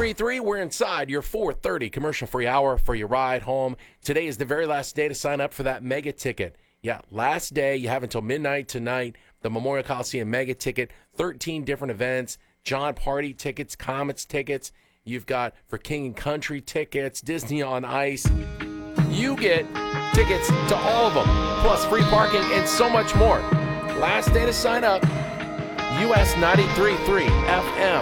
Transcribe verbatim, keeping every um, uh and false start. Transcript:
three three, we're inside your four thirty commercial-free hour for your ride home. Today is the very last day to sign up for that mega ticket. Yeah, last day. You have until midnight tonight. The Memorial Coliseum mega ticket, thirteen different events, John Party tickets, Comets tickets. You've got for King and Country tickets, Disney on Ice. You get tickets to all of them, plus free parking and so much more. Last day to sign up, U S ninety-three point three F M.